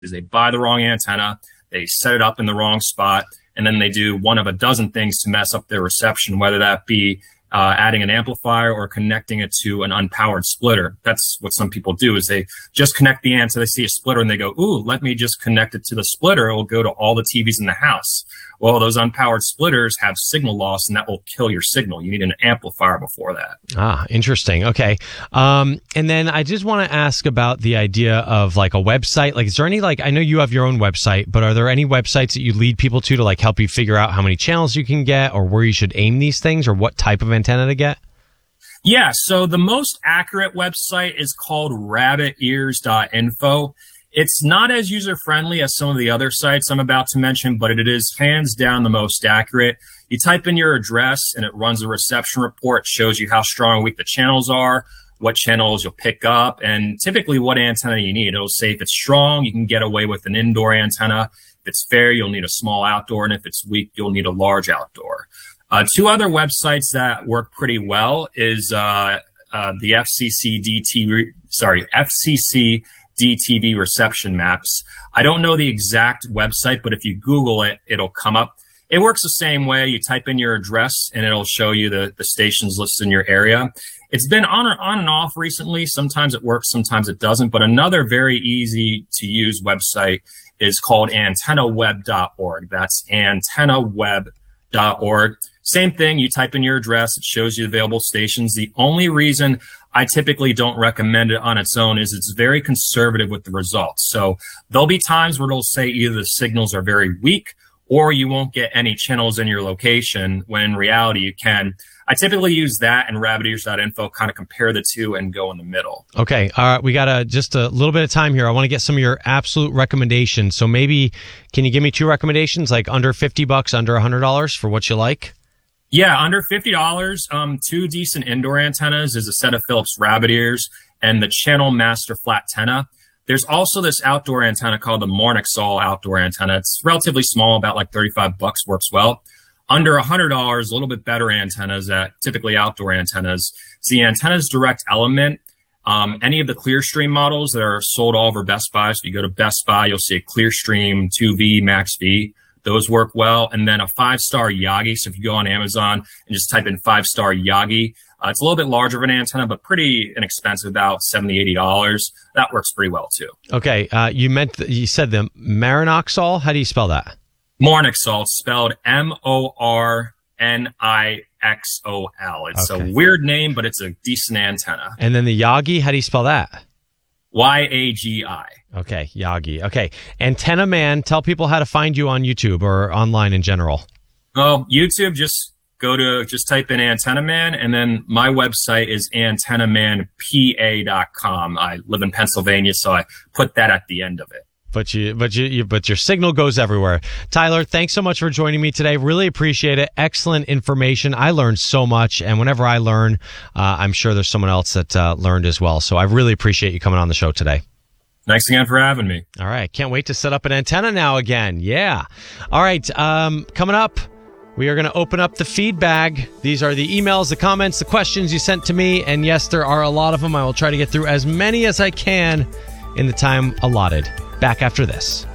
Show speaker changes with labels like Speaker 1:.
Speaker 1: is they buy the wrong antenna, they set it up in the wrong spot, and then they do one of a dozen things to mess up their reception, whether that be adding an amplifier or connecting it to an unpowered splitter. That's what some people do, is they just connect the antenna, they see a splitter, and they go, ooh, let me just connect it to the splitter. It will go to all the TVs in the house. Well, those unpowered splitters have signal loss, and that will kill your signal. You need an amplifier before that.
Speaker 2: Ah, interesting. Okay. And then I just want to ask about the idea of like a website. Like, is there any, like, I know you have your own website, but are there any websites that you lead people to like help you figure out how many channels you can get, or where you should aim these things, or what type of antenna to get?
Speaker 1: Yeah. So the most accurate website is called rabbitears.info. It's not as user-friendly as some of the other sites I'm about to mention, but it is hands down the most accurate. You type in your address and it runs a reception report, shows you how strong or weak the channels are, what channels you'll pick up, and typically what antenna you need. It'll say if it's strong, you can get away with an indoor antenna. If it's fair, you'll need a small outdoor, and if it's weak, you'll need a large outdoor. Two other websites that work pretty well is the FCC DTV reception maps. I don't know the exact website, but if you Google it, it'll come up. It works the same way. You type in your address and it'll show you the stations listed in your area. It's been on and off recently. Sometimes it works, sometimes it doesn't. But another very easy to use website is called antennaweb.org. That's antennaweb.org. Same thing. You type in your address. It shows you available stations. The only reason I typically don't recommend it on its own is it's very conservative with the results. So there'll be times where it'll say either the signals are very weak or you won't get any channels in your location, when in reality you can. I typically use that and rabbitears.info, kind of compare the two and go in the middle. Okay.
Speaker 2: All right. We got just a little bit of time here. I want to get some of your absolute recommendations. So maybe can you give me two recommendations, like under $50, under $100 for what you like?
Speaker 1: Yeah, under $50, two decent indoor antennas is a set of Philips rabbit ears and the Channel Master Flat Tenna. There's also this outdoor antenna called the Mornixol outdoor antenna. It's relatively small, about like $35, works well. Under $100, a little bit better antennas that typically outdoor antennas. It's the Antennas Direct Element. Any of the Clearstream models that are sold all over Best Buy. So you go to Best Buy, you'll see a Clearstream 2V, Max V. Those work well. And then a 5-star Yagi. So if you go on Amazon and just type in 5-star Yagi, it's a little bit larger of an antenna, but pretty inexpensive, about $70, $80. That works pretty well too. Okay. You said the Mornixol. How do you spell that? Mornixol, spelled Mornixol. It's a weird name, but it's a decent antenna.
Speaker 2: And then the Yagi, how do you spell that?
Speaker 1: Yagi.
Speaker 2: Okay, Yagi. Okay. Antenna Man, tell people how to find you on YouTube or online in general.
Speaker 1: Oh, YouTube, just type in Antenna Man, and then my website is antennamanpa.com. I live in Pennsylvania, so I put that at the end of it.
Speaker 2: But your signal goes everywhere. Tyler, thanks so much for joining me today. Really appreciate it. Excellent information. I learned so much, and whenever I learn, I'm sure there's someone else that learned as well. So I really appreciate you coming on the show today.
Speaker 1: Thanks again for having me.
Speaker 2: All right. Can't wait to set up an antenna now again. Yeah. All right. Coming up, we are going to open up the feedback. These are the emails, the comments, the questions you sent to me. And yes, there are a lot of them. I will try to get through as many as I can in the time allotted. Back after this.